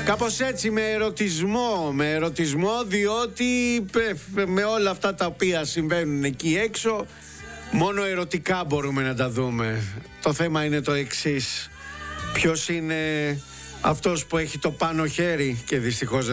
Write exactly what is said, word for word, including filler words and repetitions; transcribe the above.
Κάπως έτσι, με ερωτισμό, με ερωτισμό, διότι με όλα αυτά τα οποία συμβαίνουν εκεί έξω, μόνο ερωτικά μπορούμε να τα δούμε. Το θέμα είναι το εξής: ποιος είναι αυτός που έχει το πάνω χέρι? Και δυστυχώς